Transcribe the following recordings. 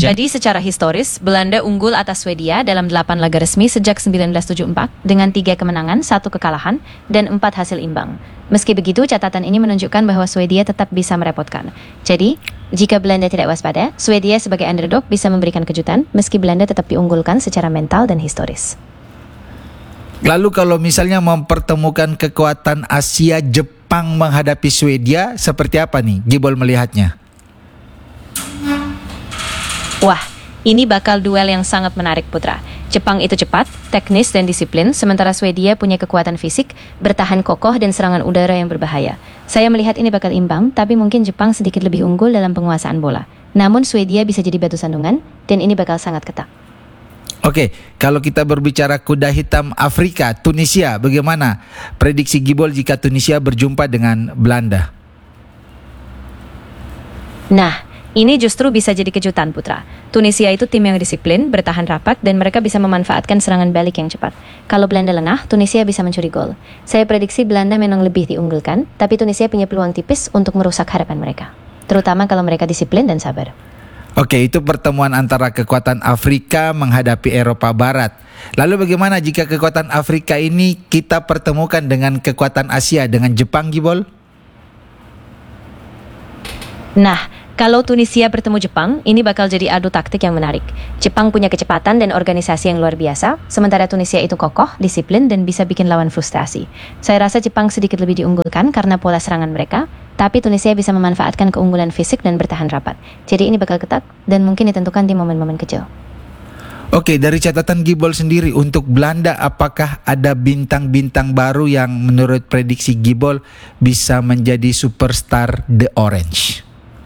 Jadi secara historis, Belanda unggul atas Swedia dalam 8 laga resmi sejak 1974 dengan 3 kemenangan, 1 kekalahan, dan 4 hasil imbang. Meski begitu, catatan ini menunjukkan bahwa Swedia tetap bisa merepotkan. Jadi, jika Belanda tidak waspada, Swedia sebagai underdog bisa memberikan kejutan meski Belanda tetap diunggulkan secara mental dan historis. Lalu kalau misalnya mempertemukan kekuatan Asia, Jepang menghadapi Swedia, seperti apa nih Gibol melihatnya? Wah, ini bakal duel yang sangat menarik, Putra. Jepang itu cepat, teknis, dan disiplin, sementara Swedia punya kekuatan fisik, bertahan kokoh, dan serangan udara yang berbahaya. Saya melihat ini bakal imbang, tapi mungkin Jepang sedikit lebih unggul dalam penguasaan bola. Namun Swedia bisa jadi batu sandungan, dan ini bakal sangat ketat. Oke, kalau kita berbicara kuda hitam Afrika, Tunisia, bagaimana prediksi Gibol jika Tunisia berjumpa dengan Belanda? Nah, ini justru bisa jadi kejutan, Putra. Tunisia itu tim yang disiplin, bertahan rapat, dan mereka bisa memanfaatkan serangan balik yang cepat. Kalau Belanda lengah, Tunisia bisa mencuri gol. Saya prediksi Belanda memang lebih diunggulkan, tapi Tunisia punya peluang tipis untuk merusak harapan mereka. Terutama kalau mereka disiplin dan sabar. Oke, itu pertemuan antara kekuatan Afrika menghadapi Eropa Barat. Lalu bagaimana jika kekuatan Afrika ini kita pertemukan dengan kekuatan Asia, dengan Jepang, Gibol? Nah, kalau Tunisia bertemu Jepang, ini bakal jadi adu taktik yang menarik. Jepang punya kecepatan dan organisasi yang luar biasa, sementara Tunisia itu kokoh, disiplin, dan bisa bikin lawan frustrasi. Saya rasa Jepang sedikit lebih diunggulkan karena pola serangan mereka, tapi Tunisia bisa memanfaatkan keunggulan fisik dan bertahan rapat. Jadi ini bakal ketat dan mungkin ditentukan di momen-momen kecil. Oke, dari catatan Gibol sendiri, untuk Belanda apakah ada bintang-bintang baru yang menurut prediksi Gibol bisa menjadi superstar The Orange?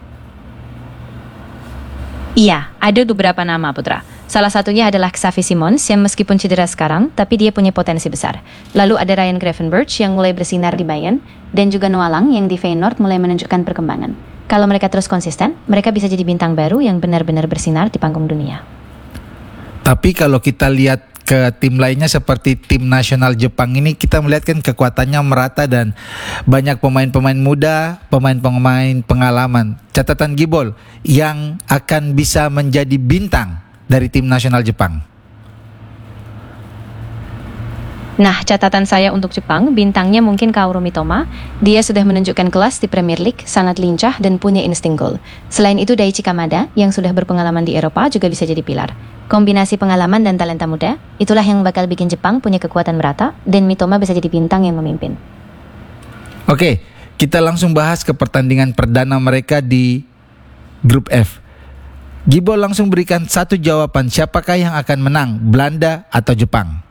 Iya, ada beberapa nama, Putra. Salah satunya adalah Xavi Simons yang meskipun cedera sekarang, tapi dia punya potensi besar. Lalu ada Ryan Gravenberch yang mulai bersinar di Bayern, dan juga Noah Lang yang di Feyenoord mulai menunjukkan perkembangan. Kalau mereka terus konsisten, mereka bisa jadi bintang baru yang benar-benar bersinar di panggung dunia. Tapi kalau kita lihat ke tim lainnya seperti tim nasional Jepang ini, kita melihat kan kekuatannya merata dan banyak pemain-pemain muda, pemain-pemain pengalaman. Catatan Gibol yang akan bisa menjadi bintang dari tim nasional Jepang. Nah, catatan saya untuk Jepang, bintangnya mungkin Kaoru Mitoma. Dia sudah menunjukkan kelas di Premier League, sangat lincah dan punya insting gol. Selain itu, Daichi Kamada yang sudah berpengalaman di Eropa juga bisa jadi pilar. Kombinasi pengalaman dan talenta muda, itulah yang bakal bikin Jepang punya kekuatan merata, dan Mitoma bisa jadi bintang yang memimpin. Oke, kita langsung bahas ke pertandingan perdana mereka di grup F. Gibol langsung berikan satu jawaban, siapakah yang akan menang, Belanda atau Jepang?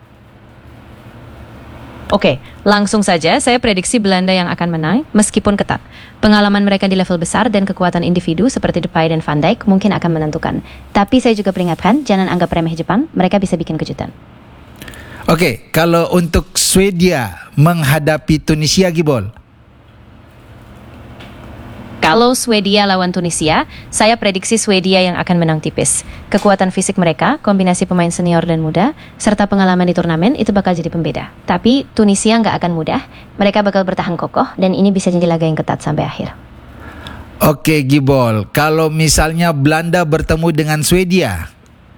Oke, langsung saja saya prediksi Belanda yang akan menang meskipun ketat. Pengalaman mereka di level besar dan kekuatan individu seperti Depay dan Van Dijk mungkin akan menentukan. Tapi saya juga peringatkan, jangan anggap remeh Jepang, mereka bisa bikin kejutan. Oke, kalau untuk Swedia menghadapi Tunisia, Gibol? Kalau Swedia lawan Tunisia, saya prediksi Swedia yang akan menang tipis. Kekuatan fisik mereka, kombinasi pemain senior dan muda, serta pengalaman di turnamen itu bakal jadi pembeda. Tapi Tunisia nggak akan mudah, mereka bakal bertahan kokoh dan ini bisa jadi laga yang ketat sampai akhir. Oke, Gibol, kalau misalnya Belanda bertemu dengan Swedia?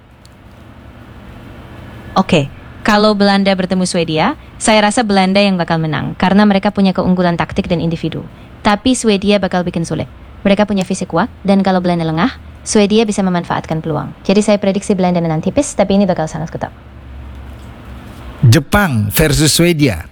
Oke, kalau Belanda bertemu Swedia, saya rasa Belanda yang bakal menang karena mereka punya keunggulan taktik dan individu. Tapi Swedia bakal bikin sulit. Mereka punya fisik kuat, dan kalau Belanda lengah, Swedia bisa memanfaatkan peluang. Jadi saya prediksi Belanda menang tipis, tapi ini bakal sangat ketat. Jepang versus Swedia.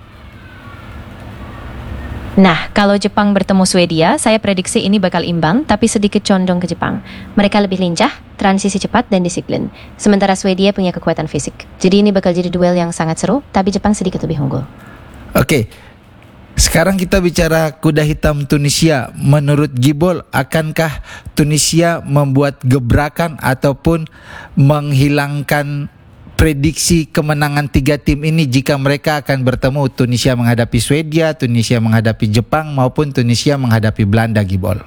Nah, kalau Jepang bertemu Swedia, saya prediksi ini bakal imbang, tapi sedikit condong ke Jepang. Mereka lebih lincah, transisi cepat, dan disiplin. Sementara Swedia punya kekuatan fisik. Jadi ini bakal jadi duel yang sangat seru, tapi Jepang sedikit lebih unggul. Oke. Sekarang kita bicara kuda hitam Tunisia. Menurut Gibol, akankah Tunisia membuat gebrakan ataupun menghilangkan prediksi kemenangan 3 tim ini jika mereka akan bertemu? Tunisia menghadapi Swedia, Tunisia menghadapi Jepang, maupun Tunisia menghadapi Belanda, Gibol.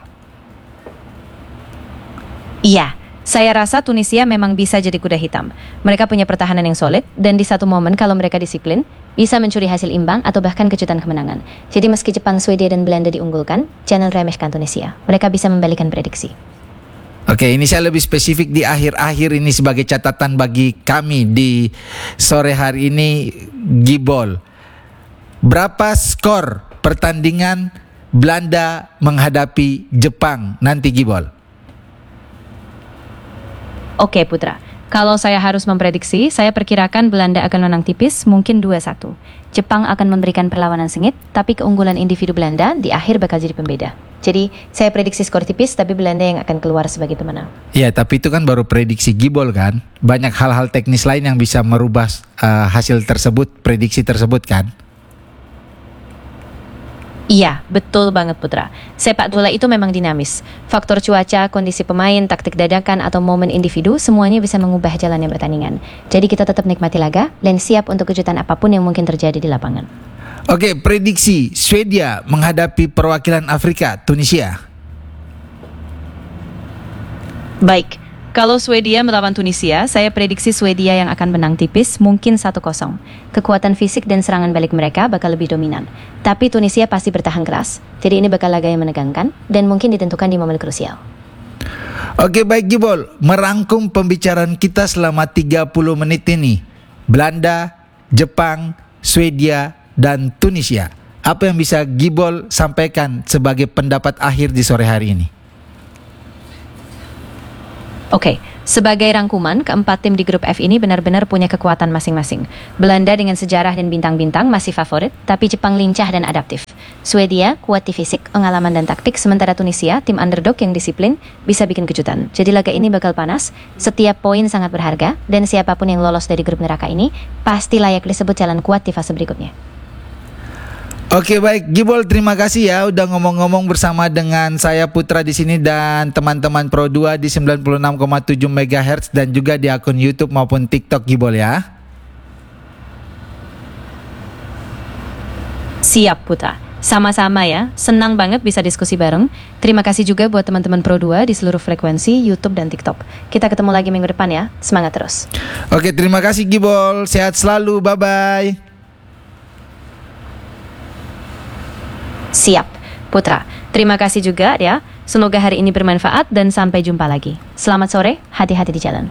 Iya, saya rasa Tunisia memang bisa jadi kuda hitam. Mereka punya pertahanan yang solid, dan di satu momen kalau mereka disiplin, bisa mencuri hasil imbang atau bahkan kejutan kemenangan. Jadi meski Jepang, Swedia, dan Belanda diunggulkan, jangan remehkan Tunisia. Mereka bisa membalikan prediksi. Oke, ini saya lebih spesifik di akhir-akhir ini sebagai catatan bagi kami di sore hari ini, Gibol. Berapa skor pertandingan Belanda menghadapi Jepang nanti, Gibol? Oke Putra, kalau saya harus memprediksi, saya perkirakan Belanda akan menang tipis, mungkin 2-1. Jepang akan memberikan perlawanan sengit, tapi keunggulan individu Belanda di akhir bakal jadi pembeda. Jadi saya prediksi skor tipis, tapi Belanda yang akan keluar sebagai pemenang. Ya, tapi itu kan baru prediksi Gibol kan. Banyak hal-hal teknis lain yang bisa merubah hasil tersebut, prediksi tersebut kan. Iya, betul banget Putra. Sepak bola itu memang dinamis. Faktor cuaca, kondisi pemain, taktik dadakan, atau momen individu, semuanya bisa mengubah jalannya pertandingan. Jadi kita tetap nikmati laga dan siap untuk kejutan apapun yang mungkin terjadi di lapangan. Oke, prediksi Swedia menghadapi perwakilan Afrika, Tunisia. Baik, kalau Swedia melawan Tunisia, saya prediksi Swedia yang akan menang tipis, mungkin 1-0. Kekuatan fisik dan serangan balik mereka bakal lebih dominan. Tapi Tunisia pasti bertahan keras, jadi ini bakal laga yang menegangkan dan mungkin ditentukan di momen krusial. Oke, baik Gibol, merangkum pembicaraan kita selama 30 menit ini. Belanda, Jepang, Swedia, dan Tunisia. Apa yang bisa Gibol sampaikan sebagai pendapat akhir di sore hari ini? Oke, sebagai rangkuman, keempat tim di grup F ini benar-benar punya kekuatan masing-masing. Belanda dengan sejarah dan bintang-bintang masih favorit, tapi Jepang lincah dan adaptif. Swedia kuat di fisik, pengalaman dan taktik, sementara Tunisia, tim underdog yang disiplin, bisa bikin kejutan. Jadi laga ini bakal panas, setiap poin sangat berharga, dan siapapun yang lolos dari grup neraka ini, pasti layak disebut jalan kuat di fase berikutnya. Oke, baik Gibol, terima kasih ya udah ngomong-ngomong bersama dengan saya Putra di sini dan teman-teman Pro 2 di 96,7 MHz dan juga di akun YouTube maupun TikTok Gibol ya. Siap Putra, sama-sama ya, senang banget bisa diskusi bareng. Terima kasih juga buat teman-teman Pro 2 di seluruh frekuensi YouTube dan TikTok. Kita ketemu lagi minggu depan ya, semangat terus. Oke, terima kasih Gibol, sehat selalu, bye-bye. Siap, Putra. Terima kasih juga ya. Semoga hari ini bermanfaat dan sampai jumpa lagi. Selamat sore, hati-hati di jalan.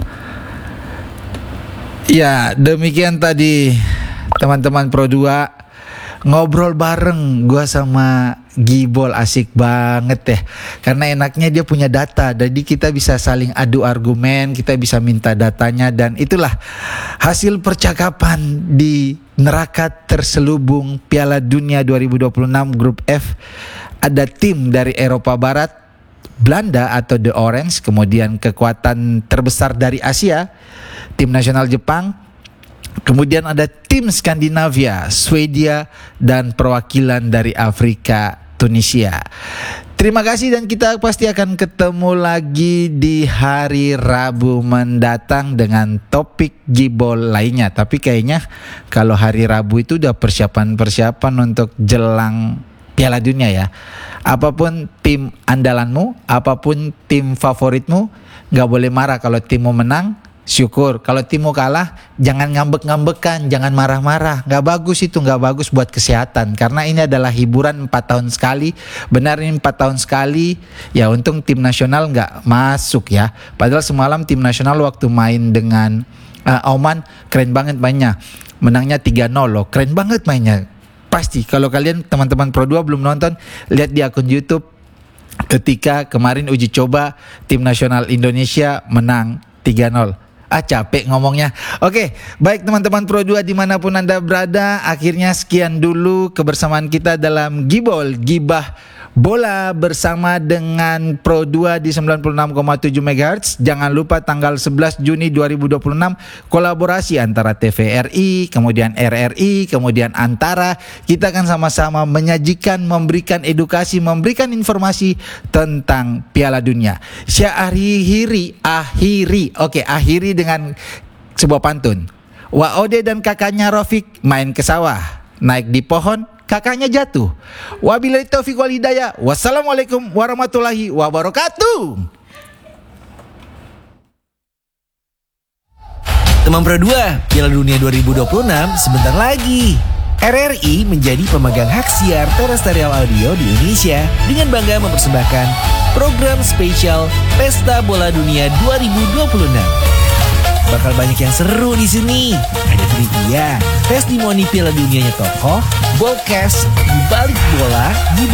Ya, demikian tadi teman-teman Pro 2 ngobrol bareng gua sama Gibol, asik banget ya. Karena enaknya dia punya data, jadi kita bisa saling adu argumen, kita bisa minta datanya dan itulah hasil percakapan di neraka terselubung Piala Dunia 2026 Grup F. Ada tim dari Eropa Barat, Belanda atau The Orange, kemudian kekuatan terbesar dari Asia, tim nasional Jepang, kemudian ada tim Skandinavia, Swedia, dan perwakilan dari Afrika, Tunisia. Terima kasih dan kita pasti akan ketemu lagi di hari Rabu mendatang dengan topik Gibol lainnya. Tapi kayaknya kalau hari Rabu itu udah persiapan-persiapan untuk jelang Piala Dunia ya. Apapun tim andalanmu, apapun tim favoritmu, gak boleh marah kalau timmu menang. Syukur, kalau timmu kalah jangan ngambek-ngambekan, jangan marah-marah. Gak bagus itu, gak bagus buat kesehatan. Karena ini adalah hiburan 4 tahun sekali. Benar ini 4 tahun sekali. Ya untung tim nasional gak masuk ya. Padahal semalam tim nasional waktu main dengan Oman keren banget mainnya. Menangnya 3-0 loh, keren banget mainnya. Pasti kalau kalian teman-teman Pro 2 belum nonton, lihat di akun YouTube ketika kemarin uji coba tim nasional Indonesia menang 3-0. Capek ngomongnya. Oke, baik teman-teman Pro 2 dimanapun Anda berada, akhirnya sekian dulu kebersamaan kita dalam Gibol, Gibah Bola bersama dengan Pro 2 di 96,7 MHz. Jangan lupa tanggal 11 Juni 2026 kolaborasi antara TVRI, kemudian RRI, kemudian Antara. Kita akan sama-sama menyajikan, memberikan edukasi, memberikan informasi tentang Piala Dunia. Saya akhiri dengan sebuah pantun. Waode dan kakaknya Rafiq main ke sawah, naik di pohon, kakaknya jatuh. Wabillahi taufiq wal hidayah. Wassalamualaikum warahmatullahi wabarakatuh. Teman Pro 2, Piala Dunia 2026 sebentar lagi. RRI menjadi pemegang hak siar terestrial audio di Indonesia dengan bangga mempersembahkan program spesial Pesta Bola Dunia 2026. Bakal banyak yang seru di sini. Ada trivia, testimoni Piala Dunianya tokoh, Ballcast, di balik bola,